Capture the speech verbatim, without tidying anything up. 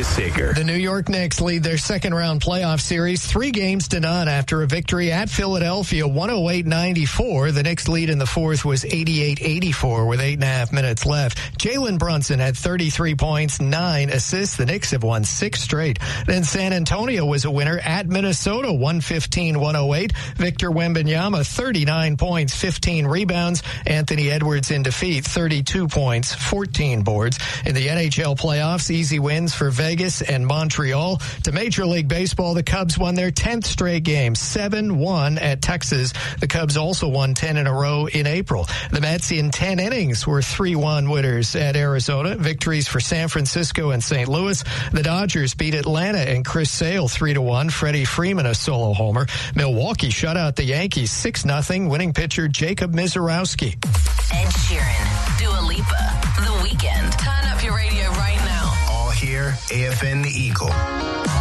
Sager. The New York Knicks lead their second-round playoff series three games to none after a victory at Philadelphia, one oh eight ninety-four. The Knicks' lead in the fourth was eighty-eight eighty-four with eight and a half minutes left. Jalen Brunson had thirty-three points, nine assists. The Knicks have won six straight. Then San Antonio was a winner at Minnesota, one fifteen one oh eight. Victor Wembanyama, thirty-nine points, fifteen rebounds. Anthony Edwards in defeat, thirty-two points, fourteen boards. In the N H L playoffs, easy wins for Vegas and Montreal. To Major League Baseball, the Cubs won their tenth straight game, seven one at Texas. The Cubs also won ten in a row in April. The Mets in ten innings were three one winners at Arizona. Victories for San Francisco and Saint Louis. The Dodgers beat Atlanta and Chris Sale three to one. Freddie Freeman a solo homer. Milwaukee shut out the Yankees six nothing. Winning pitcher Jacob Mizorowski. Ed Sheeran, Dua Lipa, The Weeknd. Turn up your radio right now. All here, A F N The Eagle.